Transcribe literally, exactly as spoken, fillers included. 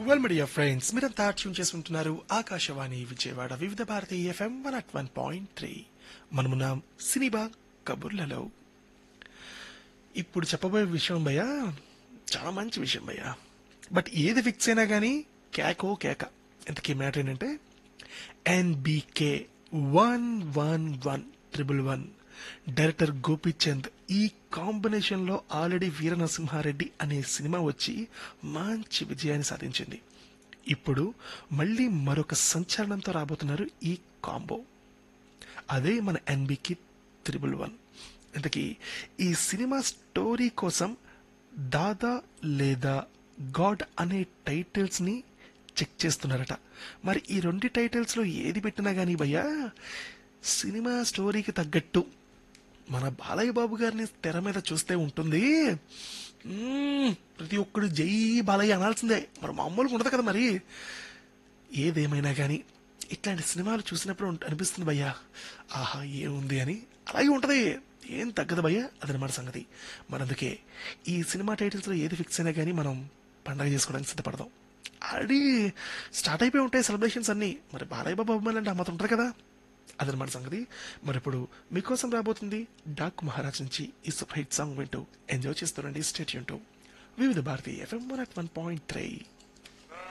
Well media friends మీరంతా tune చేసుకుంటున్నారు ఆకాశవాణి విజయవాడ వివిధ Bharati FM one at one point three మనమున్నాం సినిమా కబుర్లలో. ఇప్పుడు చెప్పబోయే విషయం భయ్యా చాలా మంచి విషయం భయ్యా. బట్ ఏది ఫిక్స్ అయినా కానీ కేకో కేక. ఇంతకీ మ్యాటర్ ఏంటంటే NBK one one one triple one director Gopichand ఈ కాంబినేషన్ లో ఆల్రెడీ వీర నరసింహారెడ్డి అనే సినిమా వచ్చి మంచి విజయాన్ని సాధించింది. ఇప్పుడు మళ్ళీ మరొక సంచలనంతో రాబోతున్నారు ఈ కాంబో. అదే మన ఎన్బికి త్రిబుల్ వన్. ఇంతకీ ఈ సినిమా స్టోరీ కోసం దాదా లేదా గాడ్ అనే టైటిల్స్ ని చెక్ చేస్తున్నారట. మరి ఈ రెండు టైటిల్స్ లో ఏది పెట్టినా గానీ భయ్యా సినిమా స్టోరీకి తగ్గట్టు మన బాలయ్య బాబు గారిని తెర మీద చూస్తే ఉంటుంది. మ్మ్, ప్రతి ఒక్కడు జై బాలయ్య అనాల్సిందే, మరి మామూలుగా ఉండదు కదా. మరి ఏదేమైనా కానీ ఇట్లాంటి సినిమాలు చూసినప్పుడు ఉంట- అనిపిస్తుంది భయ్యా ఆహా ఏముంది అని. అలాగే ఉంటది, ఏం తగ్గదు భయ్యా, అదనమాట సంగతి. మరి అందుకే ఈ సినిమా టైటిల్స్ లో ఏది ఫిక్స్ అయినా కానీ మనం పండగ చేసుకోవడానికి సిద్ధపడదాం. ఆల్రెడీ స్టార్ట్ అయిపోయి ఉంటాయి సెలబ్రేషన్స్ అన్ని. మరి బాలయ్య బాబు అభిమానులు అంటే అమ్మత ఉంటారు కదా, అదనమాట సంగతి. మరి ఇప్పుడు మీకోసం రాబోతుంది డాక్ మహారాజ్ నుంచి ఈ సూపర్ హిట్ సాంగ్ వింటూ ఎంజాయ్ చేస్తారండి. స్టేట్ యూన్ టు వివిధ Bharati FM one at one point three.